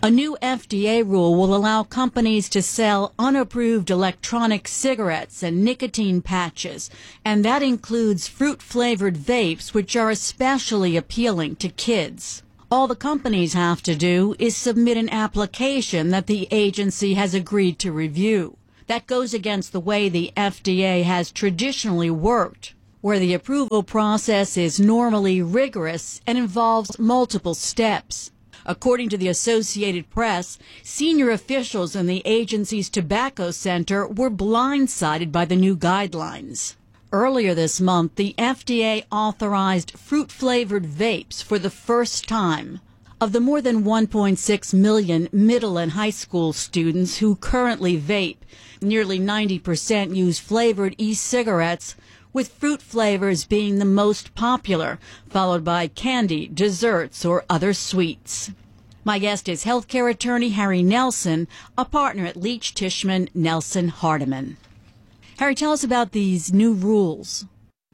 A new FDA rule will allow companies to sell unapproved electronic cigarettes and nicotine patches, and that includes fruit-flavored vapes, which are especially appealing to kids. All the companies have to do is submit an application that the agency has agreed to review. That goes against the way the FDA has traditionally worked, where the approval process is normally rigorous and involves multiple steps. According to the Associated Press, senior officials in the agency's tobacco center were blindsided by the new guidelines. Earlier this month, the FDA authorized fruit-flavored vapes for the first time. Of the more than 1.6 million middle and high school students who currently vape, nearly 90% use flavored e-cigarettes, with fruit flavors being the most popular, followed by candy, desserts, or other sweets. My guest is healthcare attorney Harry Nelson, a partner at Leach Tishman Nelson Hardiman. Harry, tell us about these new rules.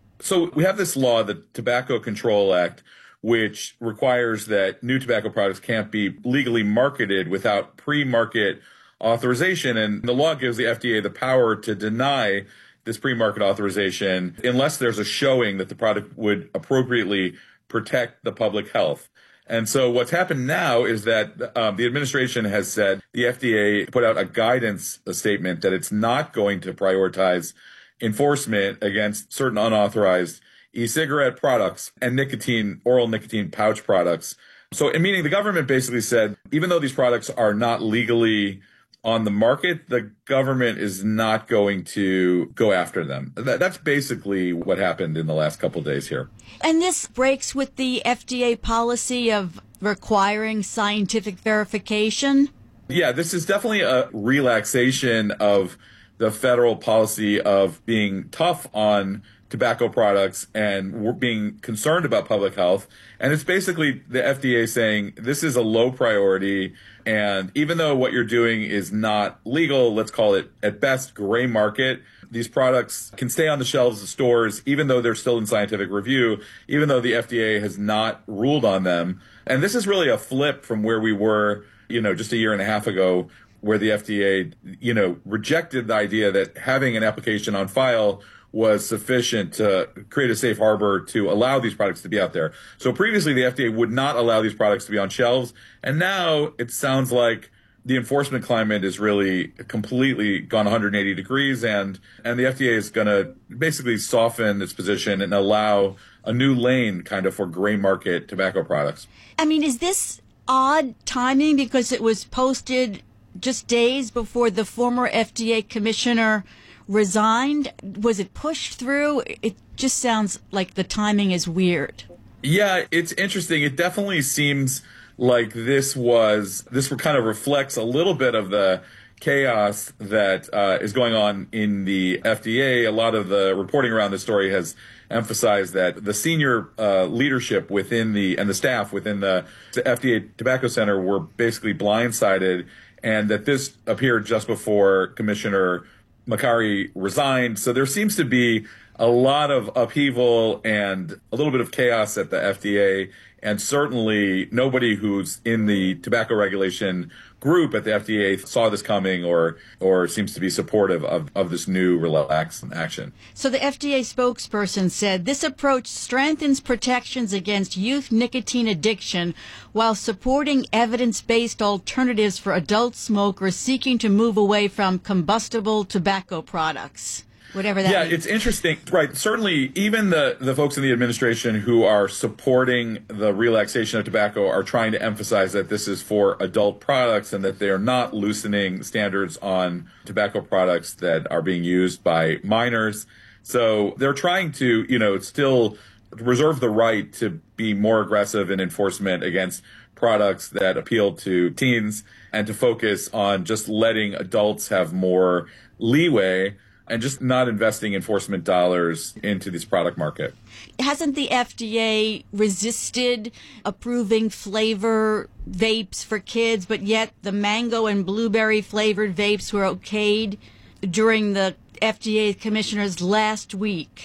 So we have this law, the Tobacco Control Act, which requires that new tobacco products can't be legally marketed without pre-market authorization. And the law gives the FDA the power to deny this pre-market authorization unless there's a showing that the product would appropriately protect the public health. And so what's happened now is that the administration has said the FDA put out a statement that it's not going to prioritize enforcement against certain unauthorized e-cigarette products and oral nicotine pouch products. So, meaning the government basically said, even though these products are not legally on the market, the government is not going to go after them. That's basically what happened in the last couple of days here. And this breaks with the FDA policy of requiring scientific verification? Yeah, this is definitely a relaxation of the federal policy of being tough on tobacco products and we're being concerned about public health. And it's basically the FDA saying this is a low priority. And even though what you're doing is not legal, let's call it at best gray market, these products can stay on the shelves of stores, even though they're still in scientific review, even though the FDA has not ruled on them. And this is really a flip from where we were, just a year and a half ago, where the FDA, rejected the idea that having an application on file was sufficient to create a safe harbor to allow these products to be out there. So previously, the FDA would not allow these products to be on shelves. And now it sounds like the enforcement climate is really completely gone 180 degrees. And the FDA is going to basically soften its position and allow a new lane kind of for gray market tobacco products. I mean, is this odd timing because it was posted just days before the former FDA commissioner resigned? Was it pushed through? It just sounds like the timing is weird. Yeah, it's interesting. It definitely seems like this kind of reflects a little bit of the chaos that is going on in the FDA. A lot of the reporting around this story has emphasized that the senior leadership and the staff within the FDA Tobacco Center were basically blindsided, and that this appeared just before Commissioner Makary resigned. So there seems to be a lot of upheaval and a little bit of chaos at the FDA. And certainly nobody who's in the tobacco regulation group at the FDA saw this coming or seems to be supportive of this new relaxed action. So the FDA spokesperson said this approach strengthens protections against youth nicotine addiction while supporting evidence-based alternatives for adult smokers seeking to move away from combustible tobacco products. Whatever that means. Yeah, it's interesting. Right. Certainly, even the folks in the administration who are supporting the relaxation of tobacco are trying to emphasize that this is for adult products and that they are not loosening standards on tobacco products that are being used by minors. So they're trying to, still reserve the right to be more aggressive in enforcement against products that appeal to teens and to focus on just letting adults have more leeway and just not investing enforcement dollars into this product market. Hasn't the FDA resisted approving flavor vapes for kids, but yet the mango and blueberry flavored vapes were okayed during the FDA commissioners last week?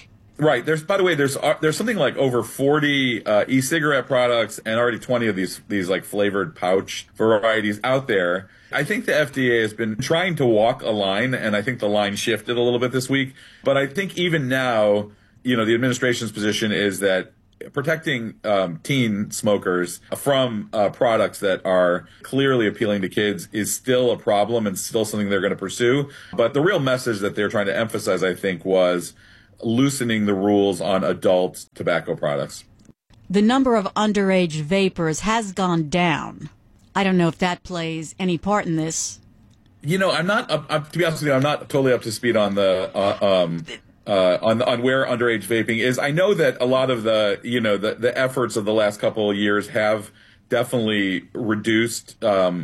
Right. By the way, there's something like over 40 e-cigarette products and already 20 of these like flavored pouch varieties out there. I think the FDA has been trying to walk a line, and I think the line shifted a little bit this week. But I think even now, the administration's position is that protecting teen smokers from products that are clearly appealing to kids is still a problem and still something they're going to pursue. But the real message that they're trying to emphasize, I think, was loosening the rules on adult tobacco products. The number of underage vapors has gone down. I don't know if that plays any part in this. I'm not. To be honest with you, I'm not totally up to speed on the on where underage vaping is. I know that a lot of the efforts of the last couple of years have definitely reduced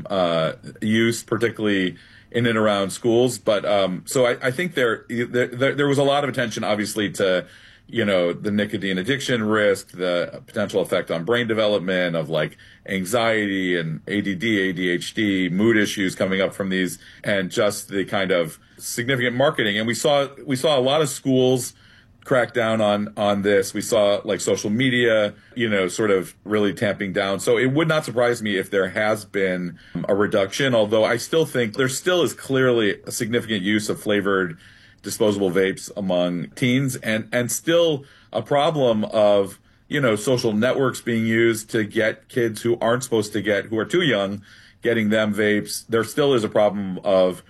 use, particularly in and around schools. But so I think there was a lot of attention, obviously, to the nicotine addiction risk, the potential effect on brain development of like anxiety and ADD, ADHD, mood issues coming up from these, and just the kind of significant marketing. And we saw a lot of schools crack down on this. We saw like social media, sort of really tamping down. So it would not surprise me if there has been a reduction, although I still think there still is clearly a significant use of flavored disposable vapes among teens, and still a problem of, social networks being used to get kids who aren't supposed to who are too young, getting them vapes. There still is a problem of,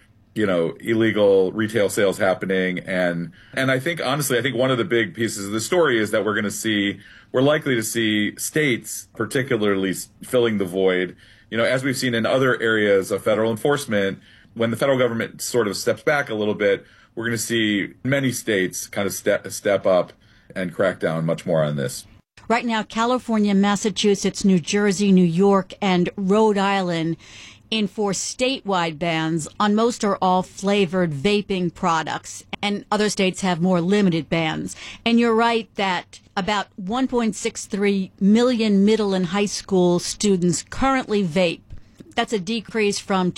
illegal retail sales happening. And I think, honestly, one of the big pieces of the story is that we're likely to see states particularly filling the void, as we've seen in other areas of federal enforcement. When the federal government sort of steps back a little bit, we're going to see many states kind of step up and crack down much more on this. Right now, California, Massachusetts, New Jersey, New York, and Rhode Island enforce statewide bans on most or all flavored vaping products, and other states have more limited bans. And you're right that about 1.63 million middle and high school students currently vape. That's a decrease from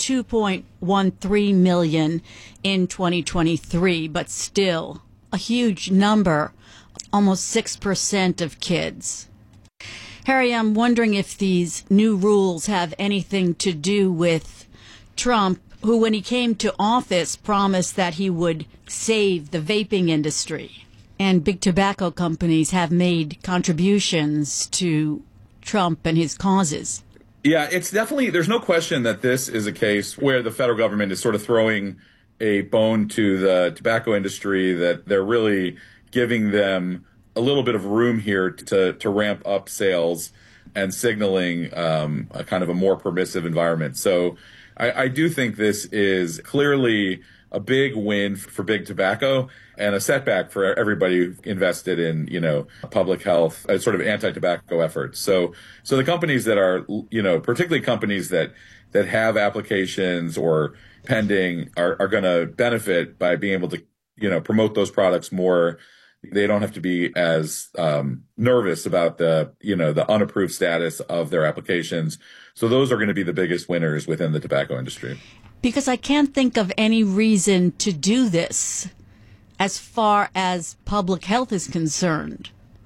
2.13 million in 2023, but still a huge number, almost 6% of kids. Harry, I'm wondering if these new rules have anything to do with Trump, who, when he came to office, promised that he would save the vaping industry. And big tobacco companies have made contributions to Trump and his causes. Yeah, it's definitely, there's no question that this is a case where the federal government is sort of throwing a bone to the tobacco industry, that they're really giving them a little bit of room here to ramp up sales and signaling a kind of a more permissive environment. So I do think this is clearly a big win for big tobacco and a setback for everybody who invested in, public health, sort of anti-tobacco efforts. So the companies that are, particularly companies that have applications or pending are going to benefit by being able to, promote those products more. They don't have to be as nervous about the unapproved status of their applications. So those are going to be the biggest winners within the tobacco industry. Because I can't think of any reason to do this as far as public health is concerned.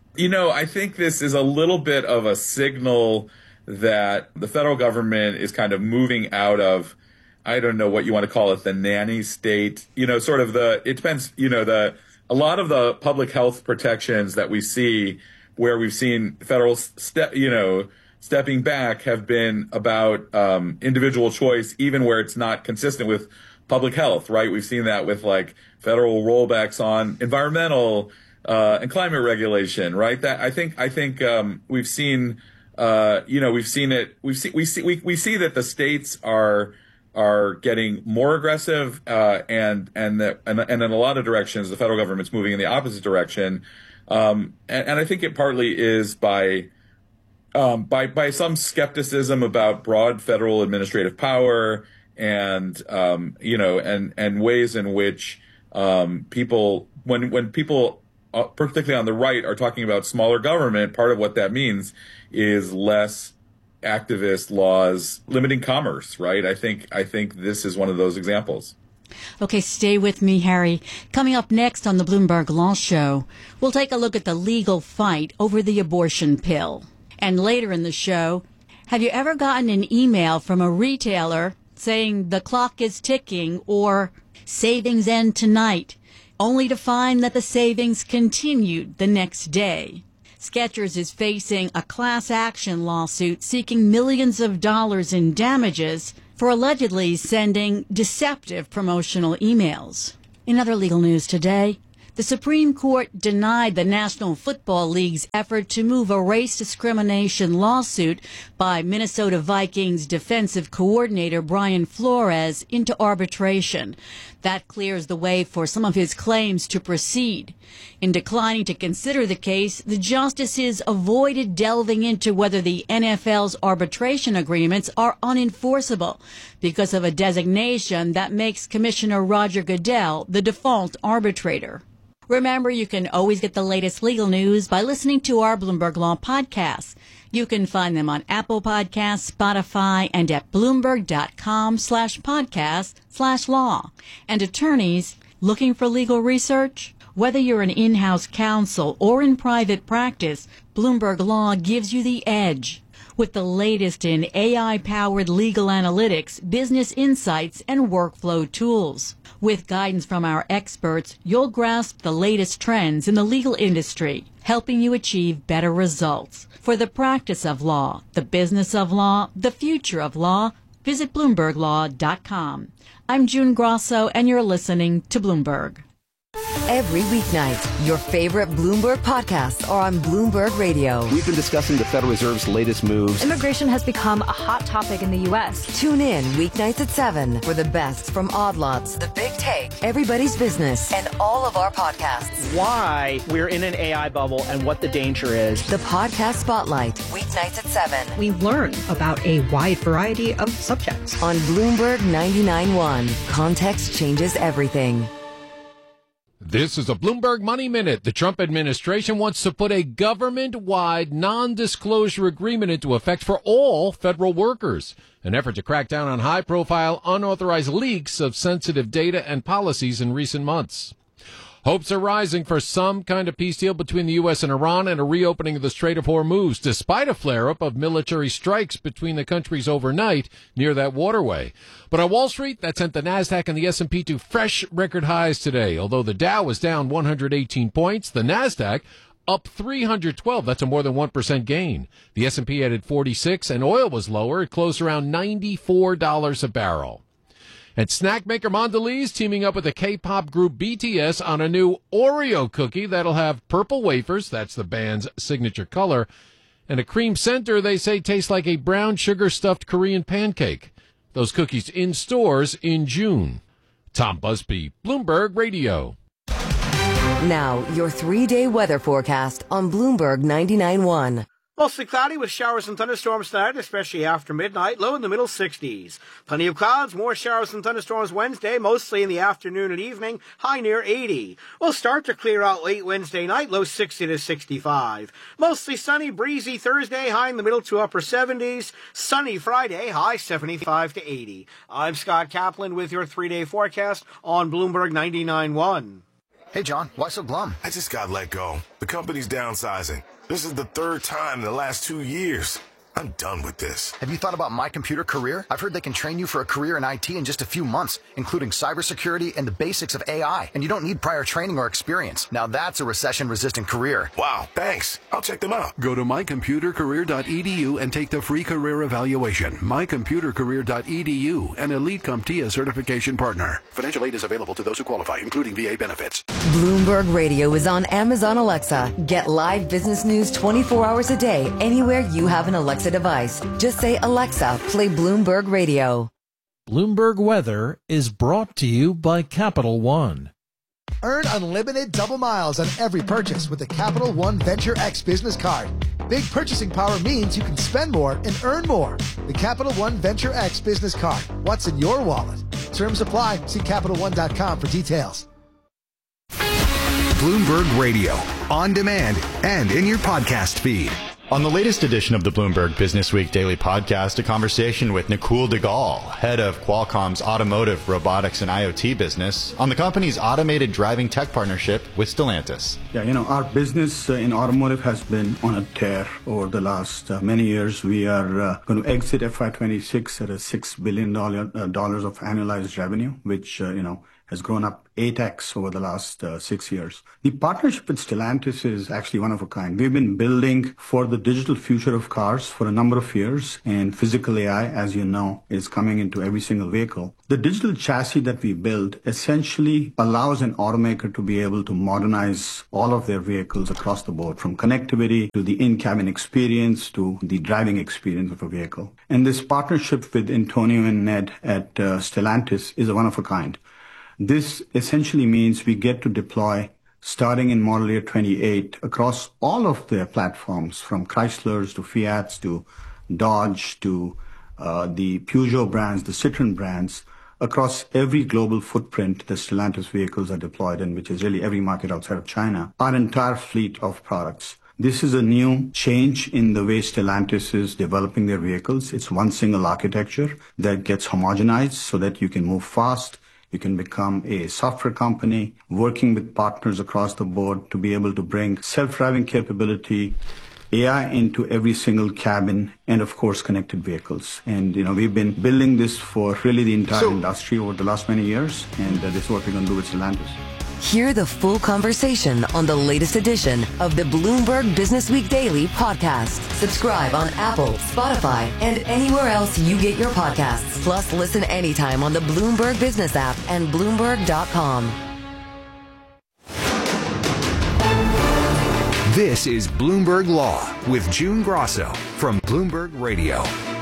I think this is a little bit of a signal that the federal government is kind of moving out of, I don't know what you want to call it, the nanny state, sort of it depends, a lot of the public health protections that we see where we've seen federal stepping back have been about individual choice, even where it's not consistent with public health, right? We've seen that with like federal rollbacks on environmental and climate regulation, right? That I think we've seen we've seen it. We see that the states are getting more aggressive, and in a lot of directions, the federal government's moving in the opposite direction. And I think it partly is by some skepticism about broad federal administrative power and ways in which people, when people, particularly on the right, are talking about smaller government, part of what that means is less activist laws limiting commerce, right? I think this is one of those examples. Okay, stay with me, Harry. Coming up next on the Bloomberg Law Show, we'll take a look at the legal fight over the abortion pill. And later in the show, have you ever gotten an email from a retailer saying the clock is ticking or savings end tonight, only to find that the savings continued the next day? Skechers is facing a class action lawsuit seeking millions of dollars in damages for allegedly sending deceptive promotional emails. In other legal news today, the Supreme Court denied the National Football League's effort to move a race discrimination lawsuit by Minnesota Vikings defensive coordinator Brian Flores into arbitration. That clears the way for some of his claims to proceed. In declining to consider the case, the justices avoided delving into whether the NFL's arbitration agreements are unenforceable because of a designation that makes Commissioner Roger Goodell the default arbitrator. Remember, you can always get the latest legal news by listening to our Bloomberg Law podcasts. You can find them on Apple Podcasts, Spotify, and at Bloomberg.com/podcast/law. And attorneys looking for legal research? Whether you're an in-house counsel or in private practice, Bloomberg Law gives you the edge. With the latest in AI-powered legal analytics, business insights, and workflow tools. With guidance from our experts, you'll grasp the latest trends in the legal industry, helping you achieve better results. For the practice of law, the business of law, the future of law, visit BloombergLaw.com. I'm June Grosso, and you're listening to Bloomberg. Every weeknight, your favorite Bloomberg podcasts are on Bloomberg Radio. We've been discussing the Federal Reserve's latest moves. Immigration has become a hot topic in the U.S. Tune in weeknights at 7 for the best from Odd Lots, The Big Take, Everybody's Business, and all of our podcasts. Why we're in an AI bubble and what the danger is. The Podcast Spotlight, weeknights at 7. We learn about a wide variety of subjects. On Bloomberg 99.1, context changes everything. This is a Bloomberg Money Minute. The Trump administration wants to put a government-wide non-disclosure agreement into effect for all federal workers, an effort to crack down on high-profile, unauthorized leaks of sensitive data and policies in recent months. Hopes are rising for some kind of peace deal between the U.S. and Iran and a reopening of the Strait of Hormuz, despite a flare-up of military strikes between the countries overnight near that waterway. But on Wall Street, that sent the Nasdaq and the S&P to fresh record highs today. Although the Dow was down 118 points, the Nasdaq up 312. That's a more than 1% gain. The S&P added 46, and oil was lower. It closed around $94 a barrel. And snack maker Mondelez teaming up with the K-pop group BTS on a new Oreo cookie that'll have purple wafers, that's the band's signature color, and a cream center they say tastes like a brown sugar-stuffed Korean pancake. Those cookies in stores in June. Tom Busby, Bloomberg Radio. Now, your 3-day weather forecast on Bloomberg 99.1. Mostly cloudy with showers and thunderstorms tonight, especially after midnight, low in the middle 60s. Plenty of clouds, more showers and thunderstorms Wednesday, mostly in the afternoon and evening, high near 80. We'll start to clear out late Wednesday night, low 60 to 65. Mostly sunny, breezy Thursday, high in the middle to upper 70s. Sunny Friday, high 75 to 80. I'm Scott Kaplan with your 3-day forecast on Bloomberg 99.1. Hey, John, why so glum? I just got let go. The company's downsizing. This is the third time in the last 2 years. I'm done with this. Have you thought about My Computer Career? I've heard they can train you for a career in IT in just a few months, including cybersecurity and the basics of AI. And you don't need prior training or experience. Now that's a recession-resistant career. Wow, thanks. I'll check them out. Go to mycomputercareer.edu and take the free career evaluation. mycomputercareer.edu, an Elite CompTIA certification partner. Financial aid is available to those who qualify, including VA benefits. Bloomberg Radio is on Amazon Alexa. Get live business news 24 hours a day anywhere you have an Alexa device. Just say, Alexa, play Bloomberg Radio. Bloomberg Weather is brought to you by Capital One. Earn unlimited double miles on every purchase with the Capital One Venture X business card. Big purchasing power means you can spend more and earn more. The Capital One Venture X business card. What's in your wallet? Terms apply. See CapitalOne.com for details. Bloomberg Radio, on demand and in your podcast feed. On the latest edition of the Bloomberg Business Week Daily Podcast, a conversation with Nakul Duggal, head of Qualcomm's automotive, robotics, and IoT business, on the company's automated driving tech partnership with Stellantis. Yeah, our business in automotive has been on a tear over the last many years. We are going to exit FY26 at a $6 billion of annualized revenue, which, has grown up 8x over the last 6 years. The partnership with Stellantis is actually one of a kind. We've been building for the digital future of cars for a number of years, and physical AI, as you know, is coming into every single vehicle. The digital chassis that we build essentially allows an automaker to be able to modernize all of their vehicles across the board, from connectivity to the in-cabin experience to the driving experience of a vehicle. And this partnership with Antonio and Ned at Stellantis is a one of a kind. This essentially means we get to deploy, starting in model year 28, across all of their platforms, from Chryslers to Fiats to Dodge to the Peugeot brands, the Citroen brands, across every global footprint the Stellantis vehicles are deployed in, which is really every market outside of China, our entire fleet of products. This is a new change in the way Stellantis is developing their vehicles. It's one single architecture that gets homogenized so that you can move fast. You can become a software company working with partners across the board to be able to bring self-driving capability, AI into every single cabin, and of course connected vehicles. And we've been building this for really the entire industry over the last many years, and this is what we're going to do with Stellantis. Hear the full conversation on the latest edition of the Bloomberg Business Week Daily podcast. Subscribe on Apple, Spotify, and anywhere else you get your podcasts. Plus, listen anytime on the Bloomberg Business app and Bloomberg.com. This is Bloomberg Law with June Grosso from Bloomberg Radio.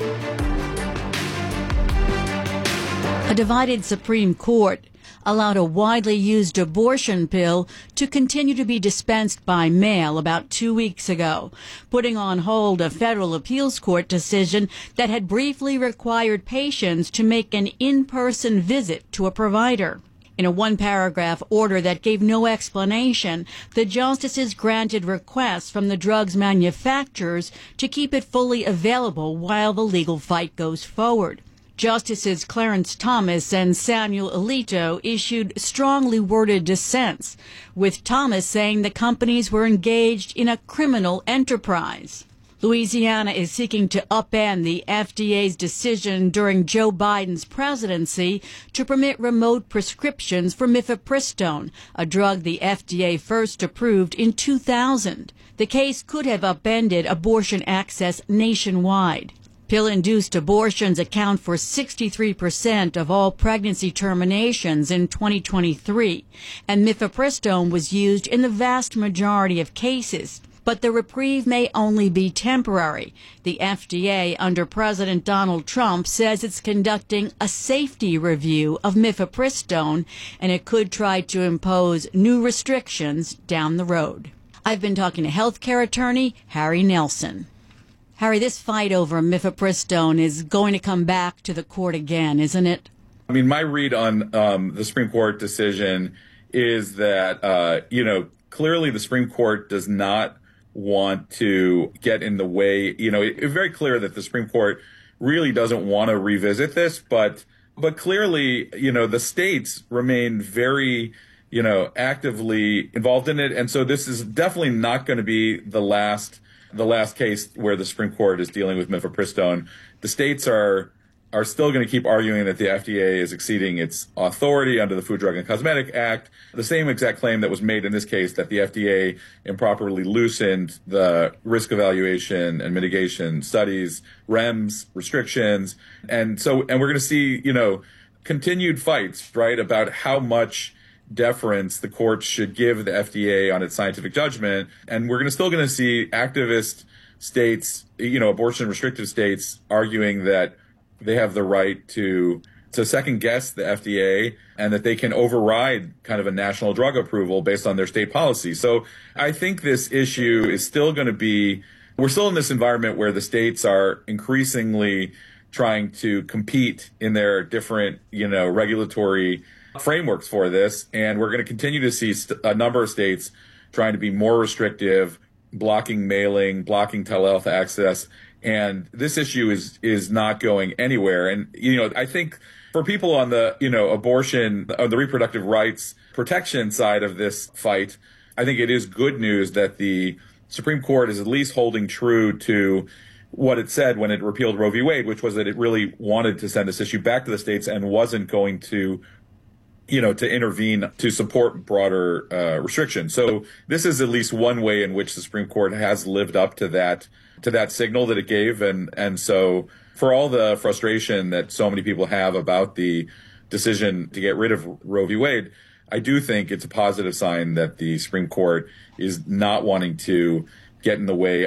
A divided Supreme Court allowed a widely used abortion pill to continue to be dispensed by mail about 2 weeks ago, putting on hold a federal appeals court decision that had briefly required patients to make an in-person visit to a provider. In a one-paragraph order that gave no explanation, the justices granted requests from the drug's manufacturers to keep it fully available while the legal fight goes forward. Justices Clarence Thomas and Samuel Alito issued strongly worded dissents, with Thomas saying the companies were engaged in a criminal enterprise. Louisiana is seeking to upend the FDA's decision during Joe Biden's presidency to permit remote prescriptions for mifepristone, a drug the FDA first approved in 2000. The case could have upended abortion access nationwide. Pill-induced abortions account for 63% of all pregnancy terminations in 2023, and mifepristone was used in the vast majority of cases. But the reprieve may only be temporary. The FDA, under President Donald Trump, says it's conducting a safety review of mifepristone, and it could try to impose new restrictions down the road. I've been talking to healthcare attorney Harry Nelson. Harry, this fight over mifepristone is going to come back to the court again, isn't it? I mean, my read on the Supreme Court decision is that, clearly the Supreme Court does not want to get in the way. It's very clear that the Supreme Court really doesn't want to revisit this, but clearly, the states remain very, actively involved in it. And so this is definitely not going to be the last case where the Supreme Court is dealing with mifepristone. The states are still going to keep arguing that the FDA is exceeding its authority under the Food, Drug, and Cosmetic Act. The same exact claim that was made in this case, that the FDA improperly loosened the risk evaluation and mitigation studies, REMS, restrictions. And we're going to see, continued fights, right, about how much deference the courts should give the FDA on its scientific judgment. And we're still going to see activist states, abortion restrictive states, arguing that they have the right to second guess the FDA and that they can override kind of a national drug approval based on their state policy. So I think this issue is still going to be, we're still in this environment where the states are increasingly trying to compete in their different, regulatory frameworks for this. And we're going to continue to see a number of states trying to be more restrictive, blocking mailing, blocking telehealth access. And this issue is not going anywhere. And, I think for people on the, abortion, on the reproductive rights protection side of this fight, I think it is good news that the Supreme Court is at least holding true to what it said when it repealed Roe v. Wade, which was that it really wanted to send this issue back to the states and wasn't going to intervene to support broader restrictions. So this is at least one way in which the Supreme Court has lived up to that signal that it gave. And so for all the frustration that so many people have about the decision to get rid of Roe v. Wade, I do think it's a positive sign that the Supreme Court is not wanting to get in the way